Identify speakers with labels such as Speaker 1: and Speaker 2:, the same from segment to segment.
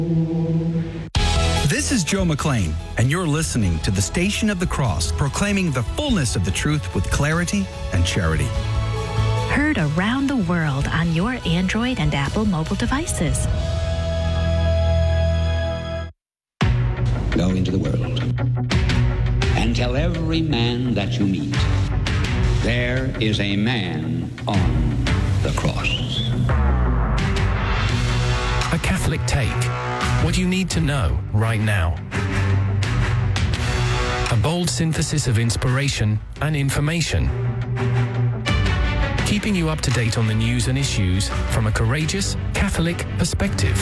Speaker 1: This is Joe McLean, and you're listening to the Station of the Cross, proclaiming the fullness of the truth with clarity and charity.
Speaker 2: Heard around the world on your Android and Apple mobile devices.
Speaker 3: Go into the world and tell every man that you meet, there is a man on the cross.
Speaker 4: A Catholic Take. What you need to know right now. A bold synthesis of inspiration and information. Keeping you up to date on the news and issues from a courageous Catholic perspective.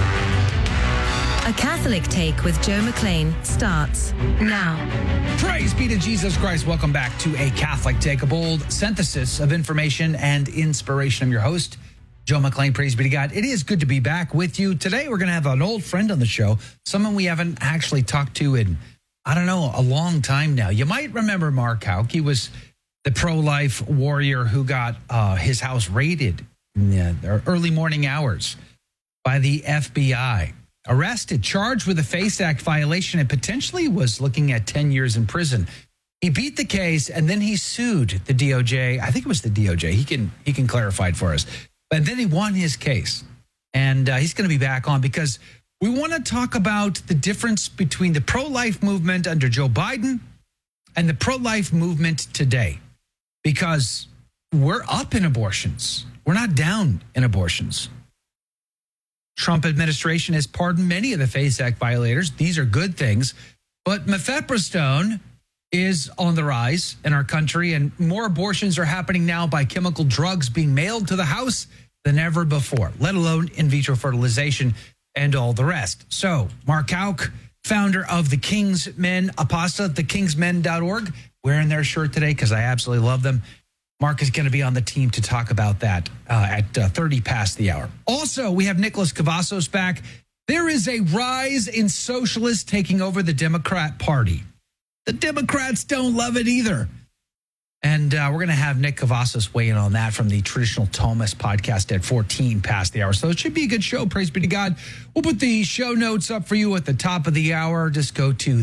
Speaker 5: A Catholic Take with Joe McLean starts now.
Speaker 6: Praise be to Jesus Christ. Welcome back to A Catholic Take, a bold synthesis of information and inspiration. I'm your host, Joe McLean. Praise be to God. It is good to be back with you. Today, we're going to have an old friend on the show, someone we haven't actually talked to in, a long time now. You might remember Mark Houck. He was the pro-life warrior who got his house raided in the early morning hours by the FBI. Arrested, charged with a FACE Act violation, and potentially was looking at 10 years in prison. He beat the case, and then he sued the DOJ. I think it was the DOJ. He can clarify it for us. But then he won his case, and he's going to be back on because we want to talk about the difference between the pro-life movement under Joe Biden and the pro-life movement today, because we're up in abortions. We're not down in abortions. Trump administration has pardoned many of the FACE Act violators. These are good things. But mifepristone is on the rise in our country, and more abortions are happening now by chemical drugs being mailed to the house than ever before, let alone in vitro fertilization and all the rest. So, Mark Houck, founder of the King's Men Apostolate, thekingsmen.org, wearing their shirt today because I absolutely love them. Mark is going to be on the team to talk about that at 30 past the hour. Also, we have Nicholas Cavazos back. There is a rise in socialists taking over the Democrat Party. The Democrats don't love it either. And we're going to have Nick Cavazos weigh in on that from the Traditional Thomas podcast at 14 past the hour. So it should be a good show. Praise be to God. We'll put the show notes up for you at the top of the hour. Just go to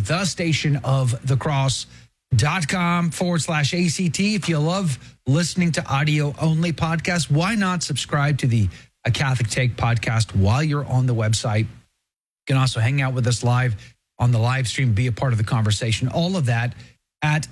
Speaker 6: thestationofthecross.com/ACT. If you love listening to audio only podcasts, why not subscribe to the A Catholic Take podcast while you're on the website? You can also hang out with us live on the live stream, be a part of the conversation. All of that at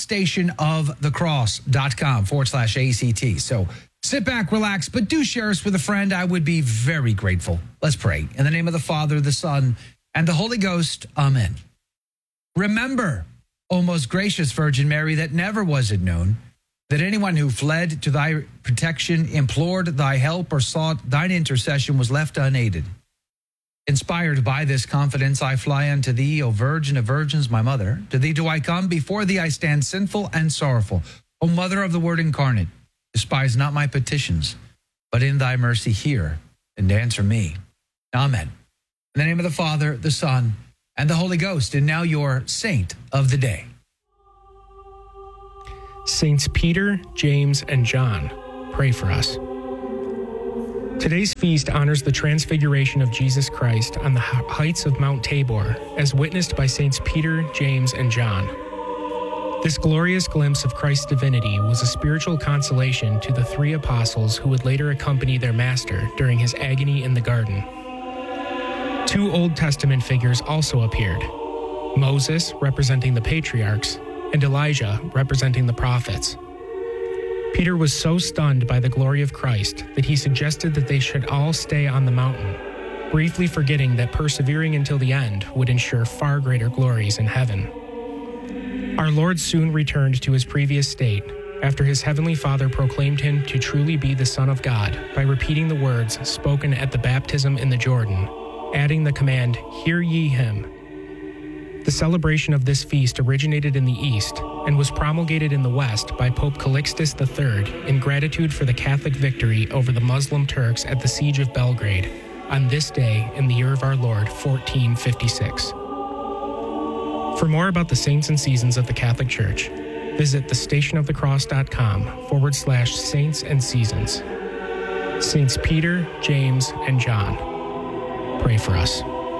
Speaker 6: thestationofthecross.com/ACT. So sit back, relax, but do share us with a friend. I would be very grateful. Let's pray. In the name of the Father, the Son, and the Holy Ghost. Amen. Remember, O most gracious Virgin Mary, that never was it known that anyone who fled to thy protection, implored thy help, or sought thine intercession was left unaided. Inspired by this confidence, I fly unto thee, O Virgin of Virgins, my mother. To thee do I come, before thee I stand sinful and sorrowful. O Mother of the Word incarnate, despise not my petitions, but in thy mercy hear and answer me. Amen. In the name of the Father, the Son, and the Holy Ghost, and now your saint of the day.
Speaker 7: Saints Peter, James, and John, pray for us. Today's feast honors the transfiguration of Jesus Christ on the heights of Mount Tabor, as witnessed by Saints Peter, James, and John. This glorious glimpse of Christ's divinity was a spiritual consolation to the three apostles who would later accompany their master during his agony in the garden. Two Old Testament figures also appeared, Moses, representing the patriarchs, and Elijah, representing the prophets. Peter was so stunned by the glory of Christ that he suggested that they should all stay on the mountain, briefly forgetting that persevering until the end would ensure far greater glories in heaven. Our Lord soon returned to his previous state after his heavenly Father proclaimed him to truly be the Son of God by repeating the words spoken at the baptism in the Jordan, adding the command, "Hear ye him." The celebration of this feast originated in the East and was promulgated in the West by Pope Calixtus III in gratitude for the Catholic victory over the Muslim Turks at the Siege of Belgrade on this day in the year of our Lord, 1456. For more about the saints and seasons of the Catholic Church, visit thestationofthecross.com/saints and seasons. Saints Peter, James, and John, pray for us.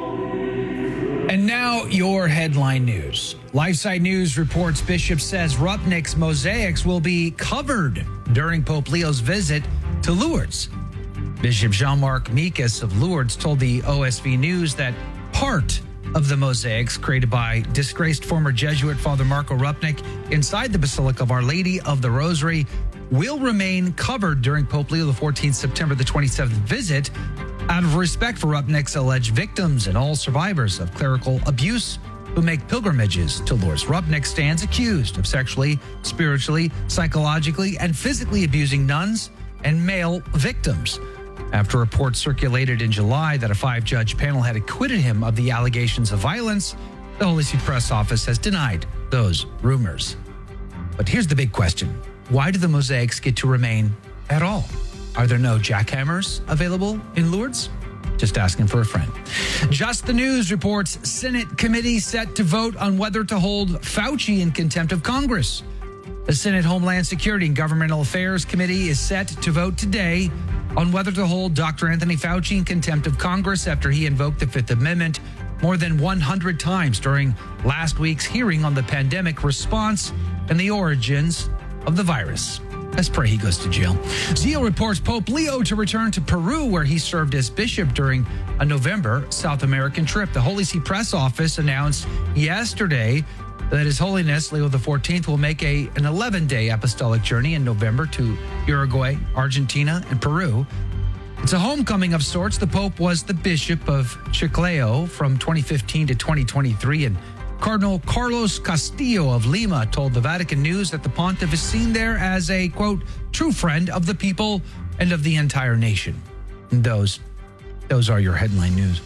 Speaker 6: And now your headline news. LifeSite News reports Bishop says Rupnik's mosaics will be covered during Pope Leo's visit to Lourdes. Bishop Jean-Marc Mikas of Lourdes told the OSV News that part of the mosaics created by disgraced former Jesuit Father Marco Rupnik inside the Basilica of Our Lady of the Rosary will remain covered during Pope Leo XIV's September the 27th visit out of respect for Rupnik's alleged victims and all survivors of clerical abuse who make pilgrimages to Lourdes. Rupnik stands accused of sexually, spiritually, psychologically, and physically abusing nuns and male victims. After reports circulated in July that a 5-judge panel had acquitted him of the allegations of violence, the Holy See Press Office has denied those rumors. But here's the big question. Why do the mosaics get to remain at all? Are there no jackhammers available in Lourdes? Just asking for a friend. Just the News reports Senate committee set to vote on whether to hold Fauci in contempt of Congress. The Senate Homeland Security and Governmental Affairs Committee is set to vote today on whether to hold Dr. Anthony Fauci in contempt of Congress after he invoked the Fifth Amendment more than 100 times during last week's hearing on the pandemic response and the origins of the virus. Let's pray he goes to jail. Zeal reports Pope Leo to return to Peru, where he served as bishop during a November South American trip. The Holy See Press Office announced yesterday that His Holiness Leo XIV will make an 11-day apostolic journey in November to Uruguay, Argentina, and Peru. It's a homecoming of sorts. The Pope was the Bishop of Chiclayo from 2015 to 2023, and Cardinal Carlos Castillo of Lima told the Vatican News that the pontiff is seen there as a, quote, true friend of the people and of the entire nation. And those are your headline news.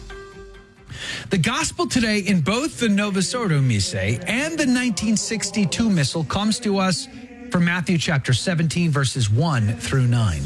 Speaker 6: The gospel today in both the Novus Ordo Missae and the 1962 Missal comes to us from Matthew chapter 17, verses 1 through 9.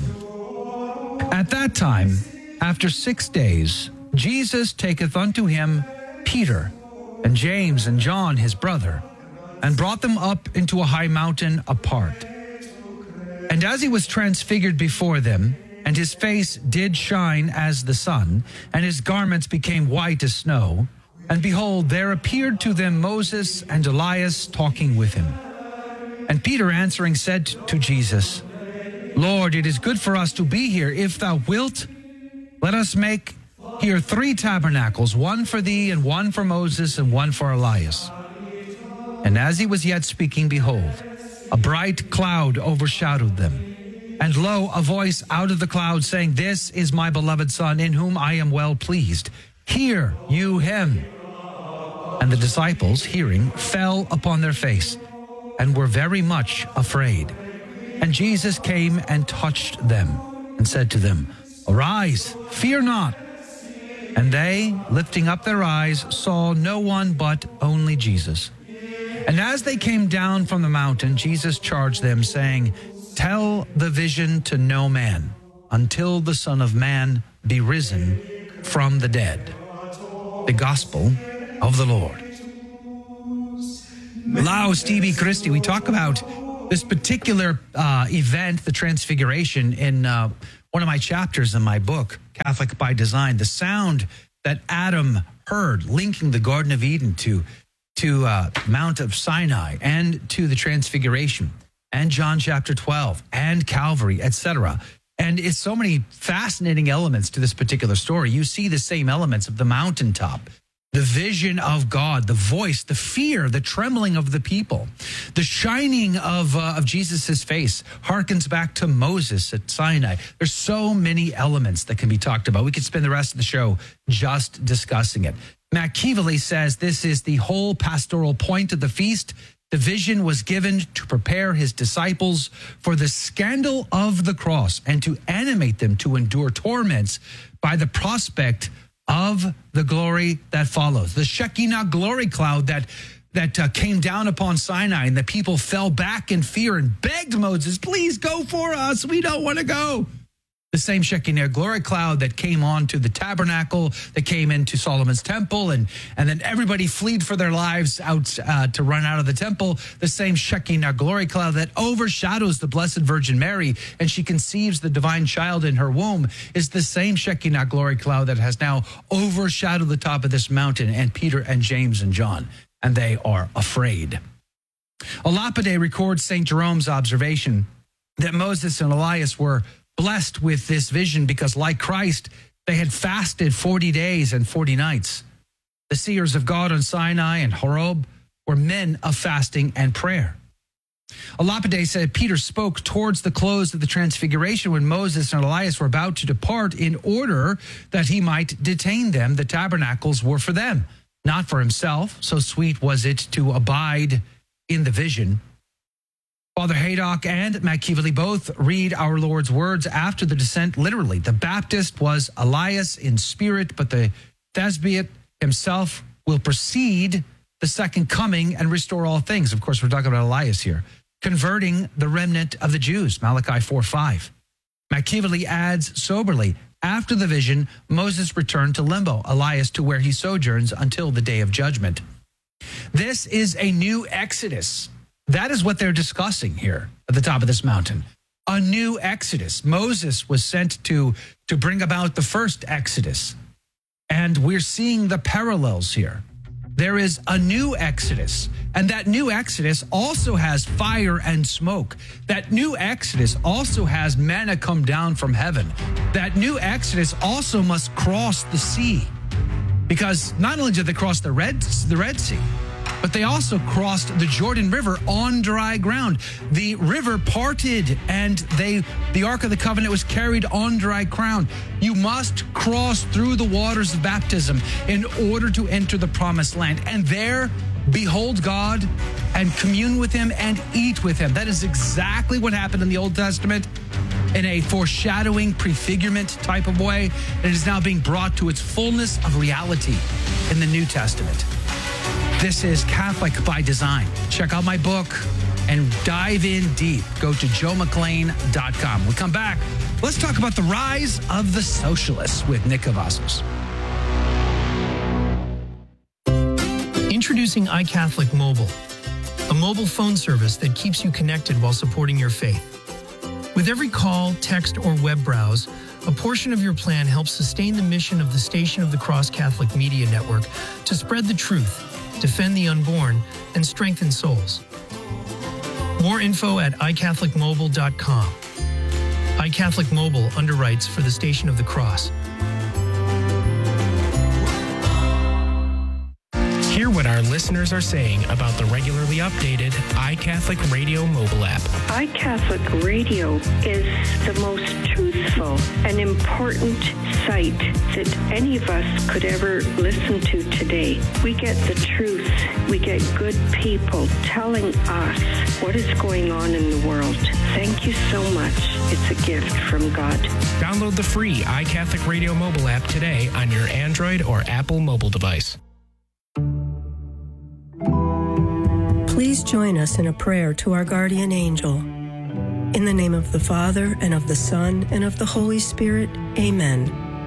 Speaker 6: At that time, after 6 days, Jesus taketh unto him Peter and James and John his brother, and brought them up into a high mountain apart. And as he was transfigured before them, and his face did shine as the sun, and his garments became white as snow, and behold, there appeared to them Moses and Elias talking with him. And Peter answering said to Jesus, Lord, it is good for us to be here. If thou wilt, let us make here 3 tabernacles, one for thee, and one for Moses, and one for Elias. And as he was yet speaking, behold, a bright cloud overshadowed them. And lo, a voice out of the cloud saying, This is my beloved Son, in whom I am well pleased. Hear you him. And the disciples, hearing, fell upon their face, and were very much afraid. And Jesus came and touched them, and said to them, Arise, fear not. And they, lifting up their eyes, saw no one but only Jesus. And as they came down from the mountain, Jesus charged them, saying, Tell the vision to no man, until the Son of Man be risen from the dead. The Gospel of the Lord. Lao Stevie Christie, we talk about this particular event, the Transfiguration, in one of my chapters in my book, Catholic by Design. The sound that Adam heard linking the Garden of Eden to Mount of Sinai and to the Transfiguration and John chapter 12 and Calvary, etc. And it's so many fascinating elements to this particular story. You see the same elements of the mountaintop, the vision of God, the voice, the fear, the trembling of the people, the shining of Jesus's face harkens back to Moses at Sinai. There's so many elements that can be talked about. We could spend the rest of the show just discussing it. Machiavelli says this is the whole pastoral point of the feast. The vision was given to prepare his disciples for the scandal of the cross and to animate them to endure torments by the prospect of the glory that follows. The Shekinah glory cloud that came down upon Sinai, and the people fell back in fear and begged Moses, please go for us. We don't want to go. The same Shekinah glory cloud that came onto the tabernacle, that came into Solomon's temple, and then everybody fled for their lives out to run out of the temple. The same Shekinah glory cloud that overshadows the Blessed Virgin Mary, and she conceives the divine child in her womb, is the same Shekinah glory cloud that has now overshadowed the top of this mountain and Peter and James and John, and they are afraid. A lapide records St. Jerome's observation that Moses and Elias were blessed with this vision because, like Christ, they had fasted 40 days and 40 nights. The seers of God on Sinai and Horeb were men of fasting and prayer. A lapide said Peter spoke towards the close of the transfiguration when Moses and Elias were about to depart in order that he might detain them. The tabernacles were for them, not for himself. So sweet was it to abide in the vision. Father Haydock and McKeevely both read our Lord's words after the descent literally. The Baptist was Elias in spirit, but the Thespian himself will precede the second coming and restore all things. Of course, we're talking about Elias here, converting the remnant of the Jews, Malachi 4:5. McKeevely adds soberly, after the vision, Moses returned to limbo, Elias to where he sojourns until the day of judgment. This is a new Exodus. That is what they're discussing here at the top of this mountain. A new Exodus. Moses was sent to bring about the first Exodus. And we're seeing the parallels here. There is a new Exodus. And that new Exodus also has fire and smoke. That new Exodus also has manna come down from heaven. That new Exodus also must cross the sea. Because not only did they cross the Red Sea, but they also crossed the Jordan River on dry ground. The river parted and the Ark of the Covenant was carried on dry ground. You must cross through the waters of baptism in order to enter the promised land. And there, behold God and commune with him and eat with him. That is exactly what happened in the Old Testament in a foreshadowing, prefigurement type of way. It is now being brought to its fullness of reality in the New Testament. This is Catholic by Design. Check out my book and dive in deep. Go to joemcclain.com. We'll come back. Let's talk about the rise of the socialists with Nick Cavazos.
Speaker 8: Introducing iCatholic Mobile, a mobile phone service that keeps you connected while supporting your faith. With every call, text, or web browse, a portion of your plan helps sustain the mission of the Station of the Cross Catholic Media Network to spread the truth, defend the unborn, and strengthen souls. More info at iCatholicMobile.com. iCatholic Mobile underwrites for the Station of the Cross.
Speaker 7: Hear what our listeners are saying about the regularly updated iCatholic Radio mobile app.
Speaker 9: iCatholic Radio is the most truthful and important site that any of us could ever listen to today. We get the truth. We get good people telling us what is going on in the world. Thank you so much. It's a gift from God.
Speaker 7: Download the free iCatholic Radio mobile app today on your Android or Apple mobile device.
Speaker 10: Please join us in a prayer to our guardian angel. In the name of the Father, and of the Son, and of the Holy Spirit, amen.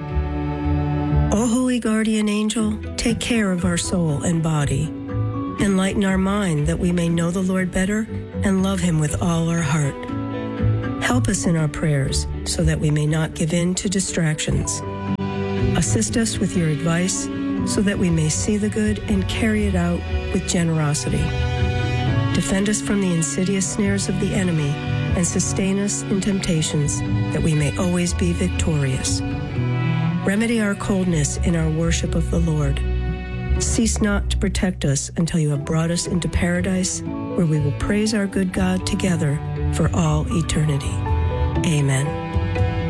Speaker 10: O holy guardian angel, take care of our soul and body. Enlighten our mind that we may know the Lord better and love him with all our heart. Help us in our prayers so that we may not give in to distractions. Assist us with your advice so that we may see the good and carry it out with generosity. Defend us from the insidious snares of the enemy and sustain us in temptations that we may always be victorious. Remedy our coldness in our worship of the Lord. Cease not to protect us until you have brought us into paradise, where we will praise our good God together for all eternity. Amen.